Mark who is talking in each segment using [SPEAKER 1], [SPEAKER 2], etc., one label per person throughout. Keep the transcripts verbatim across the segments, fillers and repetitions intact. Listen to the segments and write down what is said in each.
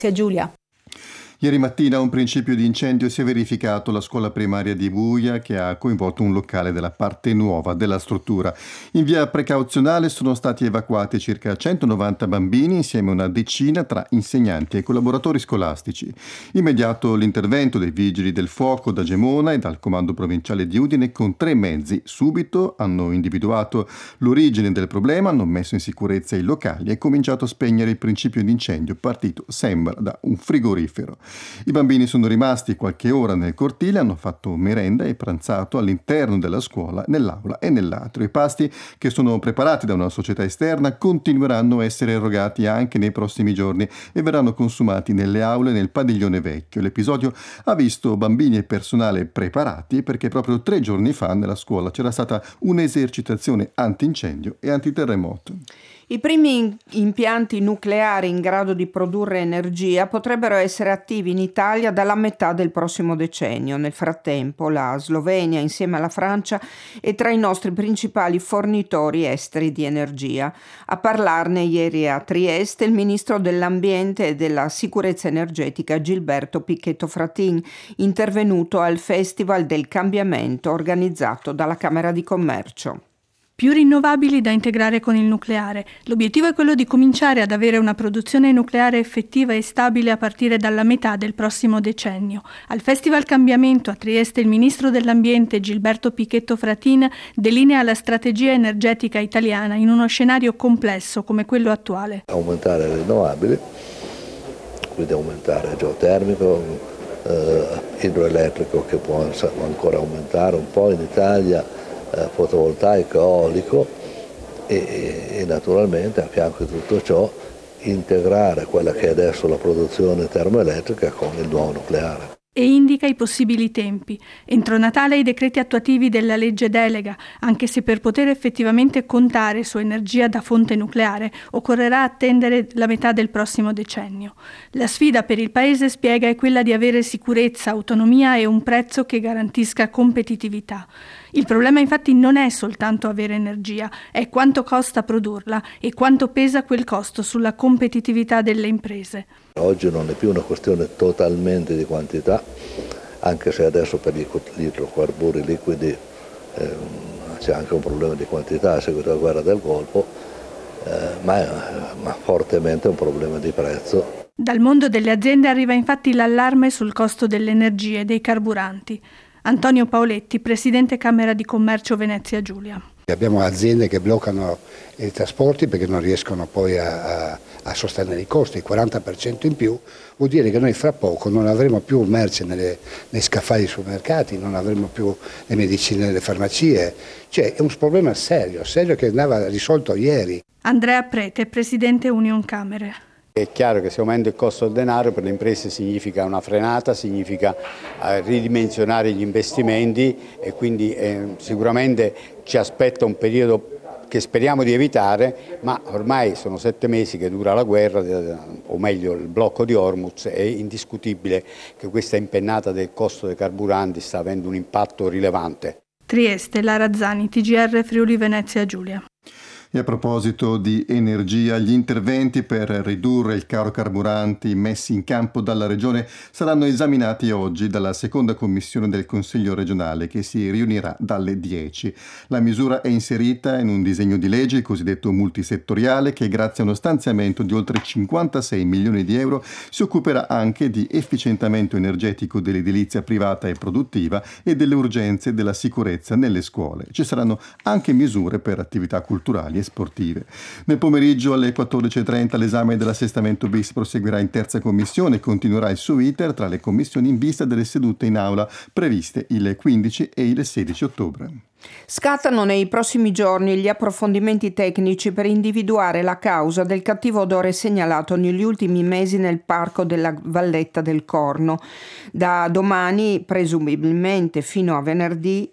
[SPEAKER 1] Sia Giulia.
[SPEAKER 2] Ieri mattina un principio di incendio si è verificato alla scuola primaria di Buia, che ha coinvolto un locale della parte nuova della struttura. In via precauzionale sono stati evacuati circa centonovanta bambini insieme a una decina tra insegnanti e collaboratori scolastici. Immediato l'intervento dei vigili del fuoco da Gemona e dal comando provinciale di Udine con tre mezzi. Subito hanno individuato l'origine del problema, hanno messo in sicurezza i locali e cominciato a spegnere il principio di incendio partito, sembra, da un frigorifero. I bambini sono rimasti qualche ora nel cortile, hanno fatto merenda e pranzato all'interno della scuola, nell'aula e nell'atrio. I pasti, che sono preparati da una società esterna, continueranno a essere erogati anche nei prossimi giorni e verranno consumati nelle aule nel padiglione vecchio. L'episodio ha visto bambini e personale preparati perché proprio tre giorni fa nella scuola c'era stata un'esercitazione antincendio e antiterremoto.
[SPEAKER 3] I primi impianti nucleari in grado di produrre energia potrebbero essere attivi in Italia dalla metà del prossimo decennio. Nel frattempo, la Slovenia, insieme alla Francia, è tra i nostri principali fornitori esteri di energia. A parlarne ieri a Trieste il ministro dell'Ambiente e della Sicurezza Energetica Gilberto Pichetto Fratin, intervenuto al Festival del Cambiamento organizzato dalla Camera di Commercio.
[SPEAKER 4] Più rinnovabili da integrare con il nucleare. L'obiettivo è quello di cominciare ad avere una produzione nucleare effettiva e stabile a partire dalla metà del prossimo decennio. Al Festival Cambiamento a Trieste il ministro dell'Ambiente Gilberto Pichetto Fratin delinea la strategia energetica italiana in uno scenario complesso come quello attuale.
[SPEAKER 5] Aumentare le rinnovabili, quindi aumentare il geotermico, eh, idroelettrico che può ancora aumentare un po' in Italia, Eh, fotovoltaico, eolico e, e naturalmente a fianco di tutto ciò integrare quella che è adesso la produzione termoelettrica con il nuovo nucleare.
[SPEAKER 4] E indica i possibili tempi. Entro Natale i decreti attuativi della legge delega, anche se per poter effettivamente contare su energia da fonte nucleare occorrerà attendere la metà del prossimo decennio. La sfida per il Paese, spiega, è quella di avere sicurezza, autonomia e un prezzo che garantisca competitività. Il problema infatti non è soltanto avere energia, è quanto costa produrla e quanto pesa quel costo sulla competitività delle imprese.
[SPEAKER 5] Oggi non è più una questione totalmente di quantità, anche se adesso per gli idrocarburi liquidi eh, c'è anche un problema di quantità a seguito della guerra del Golfo, eh, ma è ma fortemente un problema di prezzo.
[SPEAKER 4] Dal mondo delle aziende arriva infatti l'allarme sul costo dell'energia e dei carburanti. Antonio Paoletti, presidente Camera di Commercio Venezia Giulia.
[SPEAKER 6] Abbiamo aziende che bloccano i trasporti perché non riescono poi a, a, a sostenere i costi. Il quaranta per cento in più vuol dire che noi fra poco non avremo più merce nelle, nei scaffali dei supermercati, non avremo più le medicine nelle farmacie. Cioè è un problema serio, serio che andava risolto ieri.
[SPEAKER 4] Andrea Prete, presidente Union Camere.
[SPEAKER 7] È chiaro che se aumenta il costo del denaro per le imprese significa una frenata, significa eh, ridimensionare gli investimenti e quindi eh, sicuramente ci aspetta un periodo che speriamo di evitare, ma ormai sono sette mesi che dura la guerra, eh, o meglio il blocco di Hormuz, è indiscutibile che questa impennata del costo dei carburanti sta avendo un impatto rilevante.
[SPEAKER 4] Trieste, Lara Zani, T G R Friuli Venezia Giulia.
[SPEAKER 2] E a proposito di energia, gli interventi per ridurre il caro carburanti messi in campo dalla Regione saranno esaminati oggi dalla seconda commissione del Consiglio regionale che si riunirà dalle dieci. La misura è inserita in un disegno di legge, il cosiddetto multisettoriale, che grazie a uno stanziamento di oltre cinquantasei milioni di euro si occuperà anche di efficientamento energetico dell'edilizia privata e produttiva e delle urgenze della sicurezza nelle scuole. Ci saranno anche misure per attività culturali sportive. Nel pomeriggio alle quattordici e trenta l'esame dell'assestamento bis proseguirà in terza commissione e continuerà il suo iter tra le commissioni in vista delle sedute in aula previste il quindici e il sedici ottobre.
[SPEAKER 3] Scattano nei prossimi giorni gli approfondimenti tecnici per individuare la causa del cattivo odore segnalato negli ultimi mesi nel parco della Valletta del Corno. Da domani, presumibilmente fino a venerdì,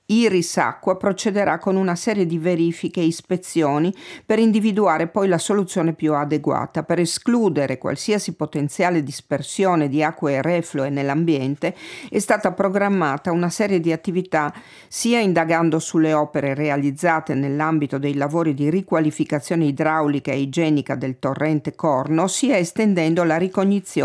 [SPEAKER 3] Iris Acqua procederà con una serie di verifiche e ispezioni per individuare poi la soluzione più adeguata. Per escludere qualsiasi potenziale dispersione di acque reflue nell'ambiente è stata programmata una serie di attività sia indagando sulle opere realizzate nell'ambito dei lavori di riqualificazione idraulica e igienica del torrente Corno, sia estendendo la ricognizione